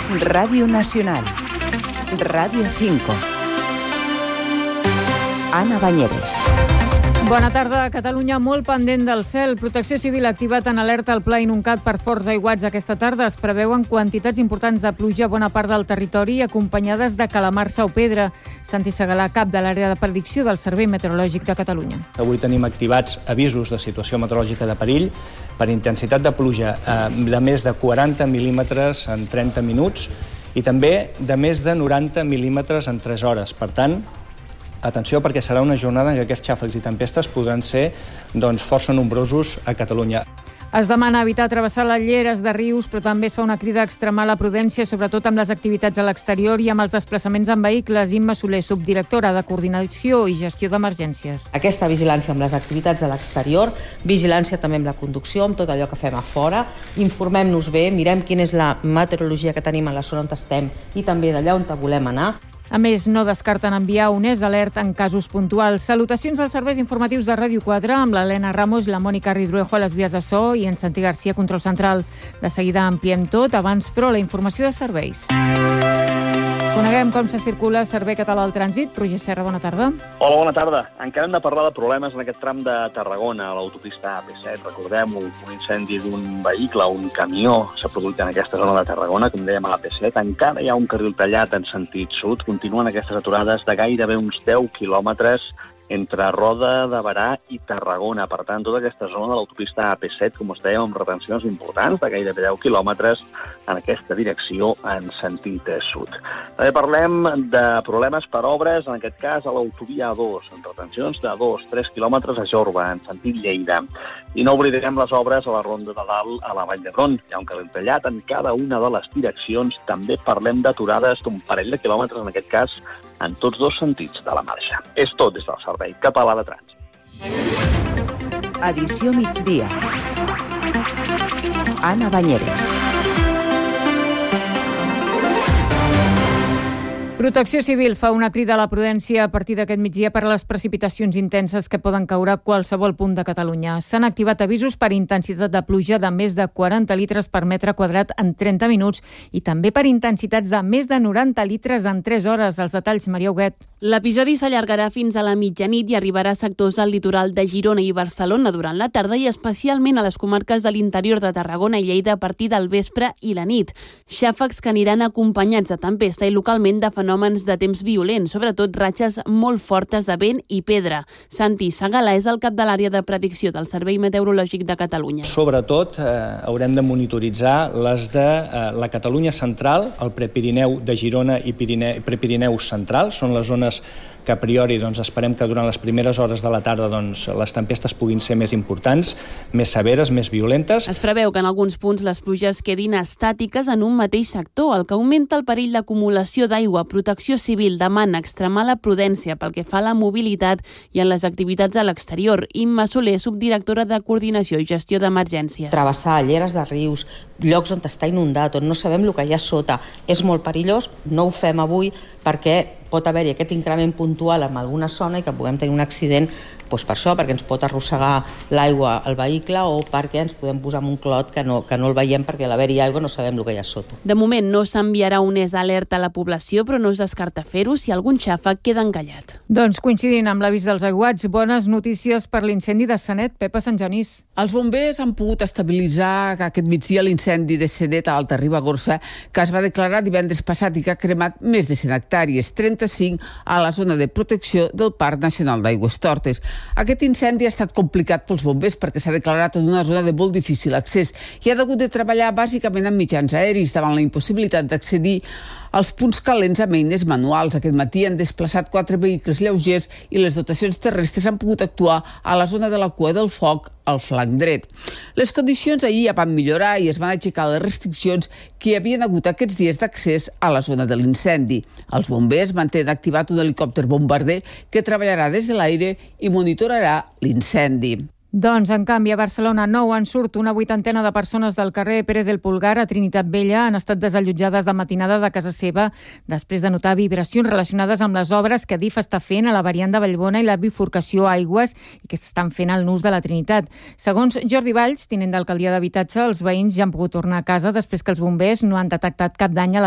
Radio Nacional. Radio 5. Ana Bañeres. Bona tarda. Catalunya molt pendent del cel. Protecció Civil ha activat en alerta el Pla Inuncat per forts aiguats aquesta tarda. Es preveuen quantitats importants de pluja a bona part del territori, acompanyades de calamarsa o pedra. Santi Segalà, cap de l'àrea de predicció del Servei Meteorològic de Catalunya. Avui tenim activats avisos de situació meteorològica de perill per intensitat de pluja de més de 40 mil·límetres en 30 minuts i també de més de 90 mil·límetres en 3 hores. Per tant, atenció, perquè serà una jornada en què aquests xàfecs i tempestes podran ser força nombrosos a Catalunya. Es demana evitar travessar les lleres de rius, però també es fa una crida a extremar la prudència, sobretot amb les activitats a l'exterior i amb els desplaçaments en vehicles. Imma Soler, subdirectora de Coordinació i Gestió d'Emergències. Aquesta vigilància amb les activitats a l'exterior, vigilància també amb la conducció, amb tot allò que fem a fora, informem-nos bé, mirem quina és la meteorologia que tenim a la zona on estem i també d'allà on volem anar. A més, no descarten enviar un alert en casos puntuals. Salutacions als serveis informatius de Ràdio 4 amb l'Helena Ramos, la Mònica Ridruejo a les vies de so i en Santi Garcia, control central. De seguida ampliem tot, abans, però, la informació de serveis. Coneguem com se circula el Servei Català del Trànsit. Roger Serra, bona tarda. Hola, bona tarda. Encara hem de parlar de problemes en aquest tram de Tarragona, a l'autopista AP7. Recordem-ho, un incendi d'un vehicle, un camió, s'ha produït en aquesta zona de Tarragona, com dèiem a l'AP7. Encara hi ha un carril tallat en sentit sud. Continuen aquestes aturades de gairebé uns 10 quilòmetres entre Roda de Berà i Tarragona. Per tant, tota aquesta zona de l'autopista AP7, com us dèiem, amb retencions importants de gairebé 10 quilòmetres en aquesta direcció en sentit sud. També parlem de problemes per obres, en aquest cas a l'autovia A2, amb retencions de 2-3 quilòmetres a Jorba, en sentit Lleida. I no oblidarem les obres a la Ronda de Dalt, a la Vall d'Hebron. Hi ha un carril tallat en cada una de les direccions. També parlem d'aturades d'un parell de quilòmetres, en aquest cas, en tots dos sentits de la marxa. És tot des del Servei Català de Trànsit. Edició migdia. Ana Bañeres. Protecció Civil fa una crida a la prudència a partir d'aquest migdia per a les precipitacions intenses que poden caure a qualsevol punt de Catalunya. S'han activat avisos per intensitat de pluja de més de 40 litres per metre quadrat en 30 minuts i també per intensitats de més de 90 litres en 3 hores. Els detalls, Maria Huguet. L'episodi s'allargarà fins a la mitjanit i arribarà a sectors del litoral de Girona i Barcelona durant la tarda i especialment a les comarques de l'interior de Tarragona i Lleida a partir del vespre i la nit. Xàfecs que aniran acompanyats de tempesta i localment de fenòmens de temps violents, sobretot ratxes molt fortes de vent i pedra. Santi Segalà és el cap de l'àrea de predicció del Servei Meteorològic de Catalunya. Sobretot haurem de monitoritzar les de la Catalunya central, el Prepirineu de Girona i Prepirineu central. Són les zones que a priori esperem que durant les primeres hores de la tarda les tempestes puguin ser més importants, més severes, més violentes. Es preveu que en alguns punts les pluges quedin estàtiques en un mateix sector, el que augmenta el perill d'acumulació d'aigua. Protecció Civil demana extremar la prudència pel que fa a la mobilitat i en les activitats a l'exterior. Imma Soler, subdirectora de Coordinació i Gestió d'Emergències. Travessar lleres de rius, llocs on està inundat, on no sabem el que hi ha sota, és molt perillós. No ho fem avui perquè pot haver-hi aquest increment puntual en alguna zona i que puguem tenir un accident per això, perquè ens pot arrossegar l'aigua al vehicle o perquè ens podem posar en un clot que no el veiem perquè a l'haver-hi aigua no sabem el que hi ha sota. De moment no s'enviarà un alert a la població, però no es descarta fer-ho si algun xàfec queda encallat. Doncs coincidint amb l'avís dels aiguats, bones notícies per l'incendi de Sanet. Pepa Sant Genís. Els bombers han pogut estabilitzar aquest migdia l'incendi de Sanet a Alta Ribagorça, que es va declarar divendres passat i que ha cremat més de 100 hectàrees, 35 a la zona de protecció del Parc Nacional d'Aigüestortes. Aquest incendi ha estat complicat pels bombers perquè s'ha declarat en una zona de molt difícil accés i ha hagut de treballar bàsicament amb mitjans aeris davant la impossibilitat d'accedir als punts calents amb eines manuals. Aquest matí han desplaçat 4 vehicles lleugers i les dotacions terrestres han pogut actuar a la zona de la cua del foc al flanc dret. Les condicions ahir ja van millorar i es van aixecar les restriccions que hi havien hagut aquests dies d'accés a la zona de l'incendi. Els bombers mantenen activat un helicòpter bombarder que treballarà des de l'aire i monitorarà l'incendi. Doncs, en canvi, a Barcelona nou en surt una 80ena de persones del carrer Pérez del Pulgar a Trinitat Vella han estat desallotjades de matinada de casa seva després de notar vibracions relacionades amb les obres que DIF està fent a la variant de Vallbona i la bifurcació Aigües i que s'estan fent al nus de la Trinitat. Segons Jordi Valls, tinent d'alcaldia d'habitatge, els veïns ja han pogut tornar a casa després que els bombers no han detectat cap dany a la